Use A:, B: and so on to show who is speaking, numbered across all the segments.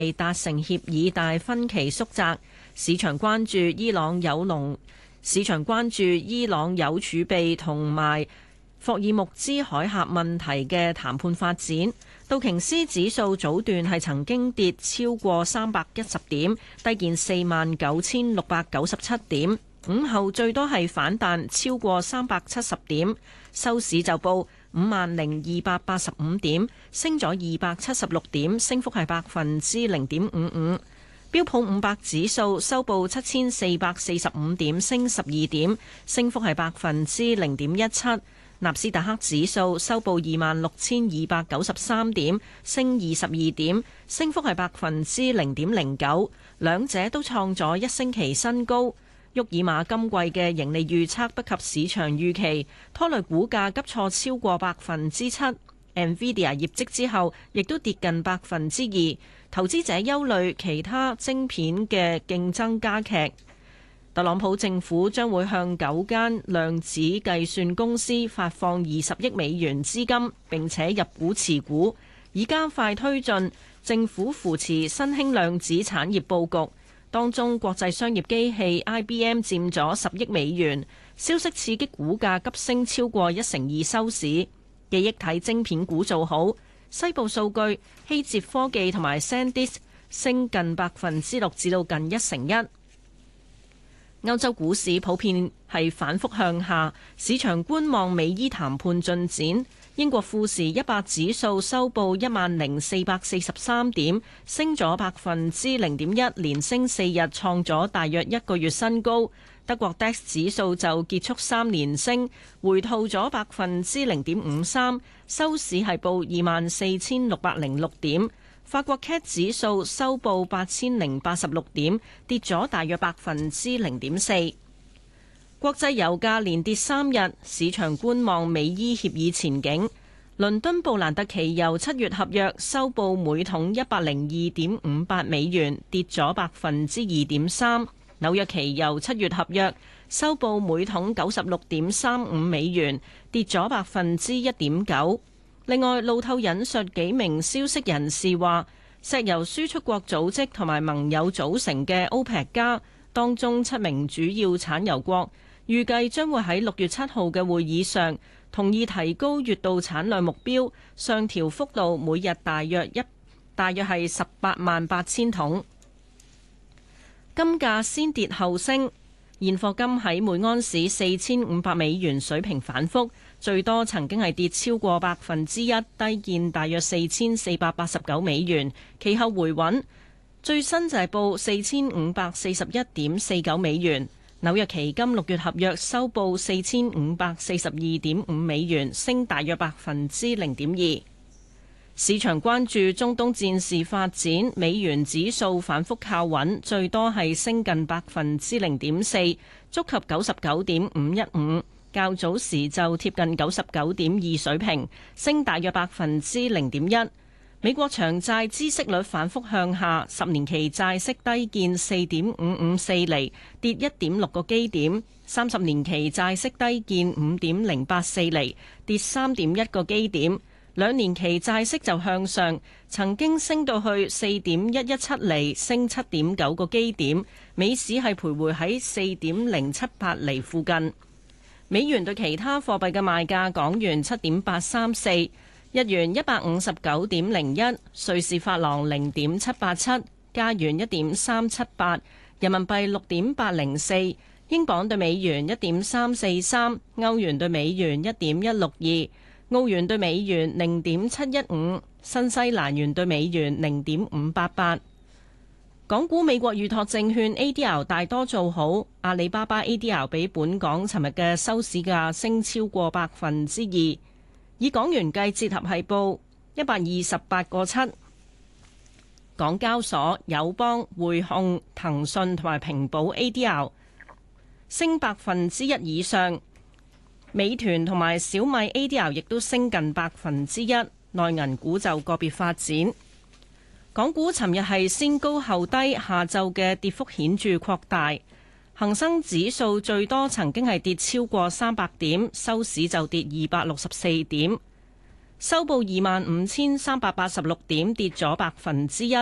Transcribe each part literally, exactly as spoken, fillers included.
A: 未達成協議，但分歧縮窄。市場關注伊朗有農，市場關注伊朗有儲備同埋霍爾木茲海峽問題嘅談判發展。道瓊斯指數早段係曾經跌超過三百一十點，低見四萬九千六百九十七點。午後最多係反彈超過三百七十點，收市就報五萬零二百八十五點，升咗二百七十六點，升幅係百分之零點五五。標普五百指數收報七千四百四十五點，升十二點，升幅係百分之零點一七。納斯達克指數收報二萬六千二百九十三點，升二十二點，升幅係百分之零點零九。兩者都創咗一星期新高。沃爾瑪今季嘅盈利預測不及市場預期，拖累股價急挫超過百分之七。Nvidia 業績之後，亦都跌近百分之二。投資者憂慮其他晶片嘅競爭加劇。特朗普政府將會向九間量子計算公司發放二十億美元資金，並且入股持股，以加快推進政府扶持新興量子產業佈局。當中國際商業機器 I B M 佔咗十億美元，消息刺激股價急升超過一成二收市。記憶體晶片股做好，西部數據、希捷科技同埋 SanDisk 升近百分之六至到近一成一。歐洲股市普遍係反覆向下，市場觀望美伊談判進展。英國富時一百指數收報一萬零四百四十三點，升咗百分之零點一，連升四日，創咗大約一個月新高。德國 D A X 指數就結束三連升，回吐咗百分之零點五三，收市係報二萬四千六百零六點。法國 C A T 指數收報八千零八十六點，跌咗大約百分之零點四。國際油價連跌三日，市場觀望美伊協議前景。倫敦布蘭特期油七月合約收報每桶一百零二點五八美元，跌咗百分之二點三。紐約期油七月合約收報每桶九十六點三五美元，跌咗百分之一點九。另外，路透引述幾名消息人士話，石油輸出國組織同埋盟友組成嘅 OPEC 加當中七名主要產油國，預計將會喺六月七號嘅會議上同意提高月度產量目標，上調幅度每日大約一大約係十八萬八千桶。金價先跌後升，現貨金喺每安士四千五百美元水平反覆，最多曾經係跌超過百分之一，低見大約四千四百八十九美元，其後回穩，最新就係報四千五百四十一點四九美元。紐約期金六月合約收報四千五百四十二點五美元，升大約百分之零點二。市場關注中東戰事發展，美元指數反覆靠穩，最多係升近百分之零點四，觸及九十九點五一五。較早時就貼近九十九點二水平，升大約百分之零點一。美國長債孳息率反覆向下，十年期債息低見四點五五四厘，跌一點六個基點；三十年期債息低見五點零八四厘，跌三點一個基點。兩年期債息就向上，曾經升到去四點一一七厘，升七點九個基點。美市係徘徊喺四點零七八厘附近。美元對其他貨幣嘅賣價：港元七點八三四。日元一百五十九點零一，瑞士法郎零點七八七，加元一點三七八，人民幣六點八零四，英鎊對美元一點三四三，歐元對美元一點一六二，澳元對美元零點七一五，新西蘭元對美元零點五八八。港股美國預託證券 A D R 大多做好，阿里巴巴 A D R 比本港尋日嘅收市價升超過百分之二。以港元計，折合係報一百二十八個七。港交所、友邦、匯控、騰訊同埋平保 A D R 升百分之一以上，美團同埋小米 A D R 亦都升近百分之一。內銀股就個別發展。港股尋日係先高後低，下晝嘅跌幅顯著擴大。恒生指數最多曾經係跌超過三百點，收市就跌二百六十四點，收報二萬五千三百八十六點，跌咗百分之一。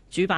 A: 主辦